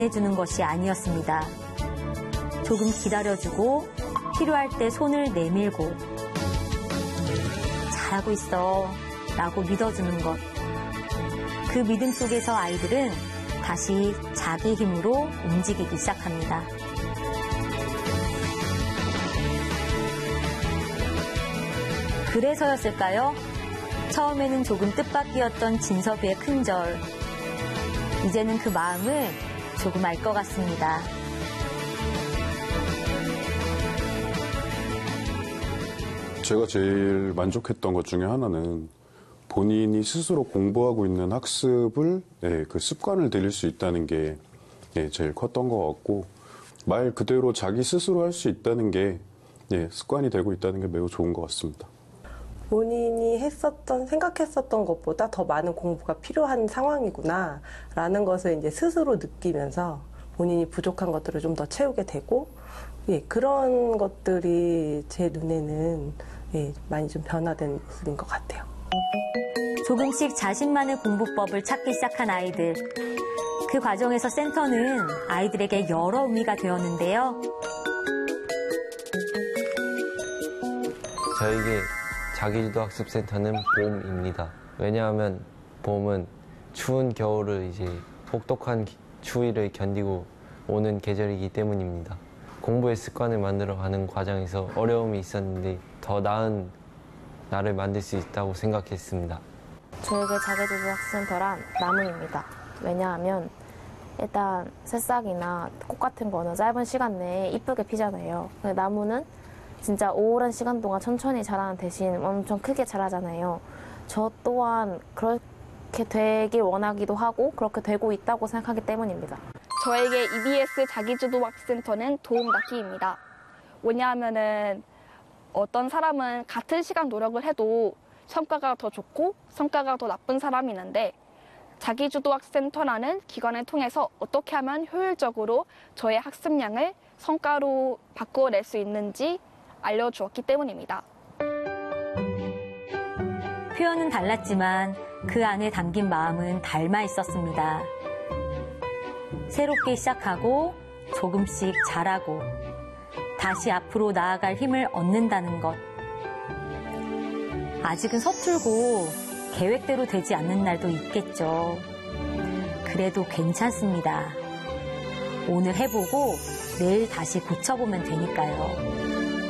해주는 것이 아니었습니다. 조금 기다려주고 필요할 때 손을 내밀고 잘하고 있어 라고 믿어주는 것. 그 믿음 속에서 아이들은 다시 자기 힘으로 움직이기 시작합니다. 그래서였을까요? 처음에는 조금 뜻밖이었던 진섭이의 큰절. 이제는 그 마음을 조금 알 것 같습니다. 제가 제일 만족했던 것 중에 하나는 본인이 스스로 공부하고 있는 학습을 그 습관을 들일 수 있다는 게 제일 컸던 것 같고, 말 그대로 자기 스스로 할 수 있다는 게 습관이 되고 있다는 게 매우 좋은 것 같습니다. 본인이 생각했었던 것보다 더 많은 공부가 필요한 상황이구나 라는 것을 이제 스스로 느끼면서 본인이 부족한 것들을 좀 더 채우게 되고, 그런 것들이 제 눈에는 많이 좀 변화된 모습인 것 같아요. 조금씩 자신만의 공부법을 찾기 시작한 아이들. 그 과정에서 센터는 아이들에게 여러 의미가 되었는데요. 저에게 자기주도학습센터는 봄입니다. 왜냐하면 봄은 추운 겨울을 이제 혹독한 추위를 견디고 오는 계절이기 때문입니다. 공부의 습관을 만들어가는 과정에서 어려움이 있었는데 더 나은 나를 만들 수 있다고 생각했습니다. 저에게 자기주도학습센터란 나무입니다. 왜냐하면 일단 새싹이나 꽃 같은 거는 짧은 시간 내에 이쁘게 피잖아요. 근데 나무는 진짜 오랜 시간 동안 천천히 자라는 대신 엄청 크게 자라잖아요. 저 또한 그렇게 되길 원하기도 하고 그렇게 되고 있다고 생각하기 때문입니다. 저에게 EBS 자기주도학습센터는 도움닫기입니다. 왜냐하면은 어떤 사람은 같은 시간 노력을 해도 성과가 더 좋고 성과가 더 나쁜 사람이 있는데, 자기주도학습센터라는 기관을 통해서 어떻게 하면 효율적으로 저의 학습량을 성과로 바꿔낼 수 있는지 알려주었기 때문입니다. 표현은 달랐지만 그 안에 담긴 마음은 닮아 있었습니다. 새롭게 시작하고 조금씩 자라고 다시 앞으로 나아갈 힘을 얻는다는 것. 아직은 서툴고 계획대로 되지 않는 날도 있겠죠. 그래도 괜찮습니다. 오늘 해보고 내일 다시 고쳐보면 되니까요.